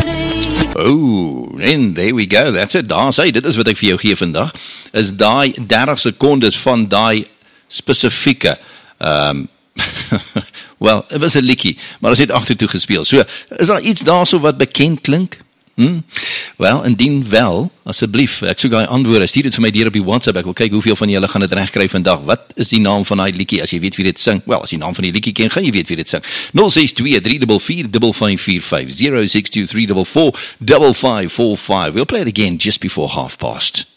Oh, and there we go, that's it, daar sê, dit is wat ek vir jou gee vandag, is daai 30 sekondes van daai spesifieke, wel, het was 'n liedjie, maar ons het agtertoe gespeel, so, is daar iets daar so wat bekend klink? Wel, indien wel, asseblief, ek soek daai antwoorde, stuur dit vir my deur op die WhatsApp, ek wil kyk hoeveel van julle gaan dit regkry vandag. Wat is die naam van daai liedjie, as jy weet wie dit sing? Wel, as jy die naam van die liedjie ken, gaan jy weet wie dit sing. 062-344-5545, 062-344-5545. We'll play it again just before 5:30.